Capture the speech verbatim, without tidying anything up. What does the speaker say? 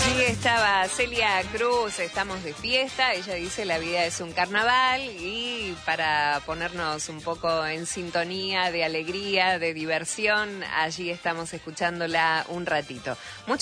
Allí estaba Celia Cruz, estamos de fiesta, ella dice la vida es un carnaval y para ponernos un poco en sintonía de alegría, de diversión, allí estamos escuchándola un ratito. Mucho